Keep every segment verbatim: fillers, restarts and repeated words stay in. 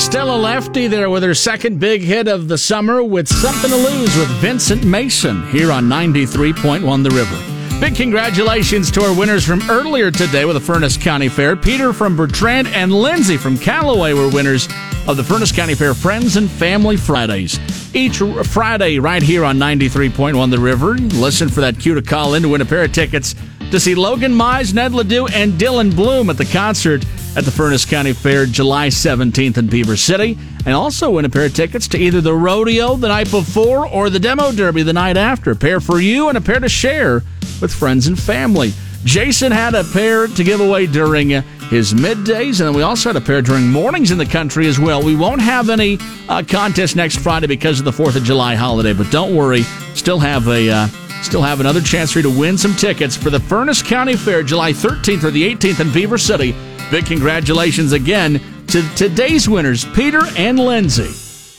Stella Lefty there with her second big hit of the summer with Something to Lose with Vincent Mason here on ninety-three point one The River. Big congratulations to our winners from earlier today with the Furnace County Fair. Peter from Bertrand and Lindsay from Callaway were winners of the Furnace County Fair Friends and Family Fridays. Each Friday right here on ninety-three point one The River. Listen for that cue to call in to win a pair of tickets to see Logan Mize, Ned Ledoux, and Dylan Bloom at the concert at the Furnace County Fair July seventeenth in Beaver City. And also win a pair of tickets to either the rodeo the night before or the demo derby the night after. A pair for you and a pair to share with friends and family. Jason had a pair to give away during his middays, and then we also had a pair during mornings in the country as well. We won't have any uh, contest next Friday because of the fourth of July holiday, but don't worry, still have a uh, still have another chance for you to win some tickets for the Furnace County Fair July thirteenth or the eighteenth in Beaver City. Big congratulations again to today's winners, Peter and Lindsay.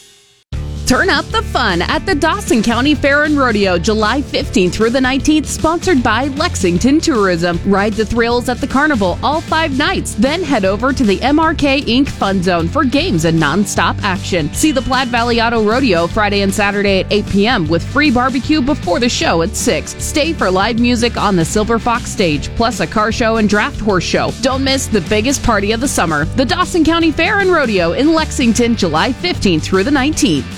Turn up the fun at the Dawson County Fair and Rodeo July fifteenth through the nineteenth, sponsored by Lexington Tourism. Ride the thrills at the carnival all five nights, then head over to the M R K Incorporated Fun Zone for games and non-stop action. See the Platte Valley Auto Rodeo Friday and Saturday at eight p.m. with free barbecue before the show at six. Stay for live music on the Silver Fox stage, plus a car show and draft horse show. Don't miss the biggest party of the summer, the Dawson County Fair and Rodeo in Lexington July fifteenth through the nineteenth.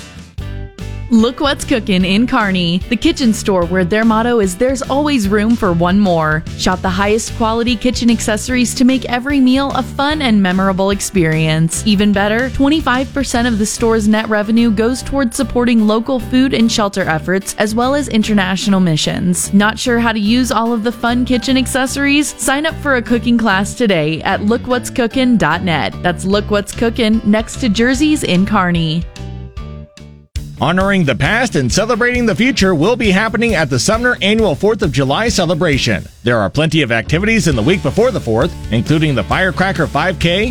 Look What's Cookin' in Kearney, the kitchen store where their motto is there's always room for one more. Shop the highest quality kitchen accessories to make every meal a fun and memorable experience. Even better, twenty-five percent of the store's net revenue goes towards supporting local food and shelter efforts as well as international missions. Not sure how to use all of the fun kitchen accessories? Sign up for a cooking class today at look what's cookin dot net. That's Look What's Cookin' next to Jersey's in Kearney. Honoring the past and celebrating the future will be happening at the Sumner Annual fourth of July celebration. There are plenty of activities in the week before the fourth, including the Firecracker five K,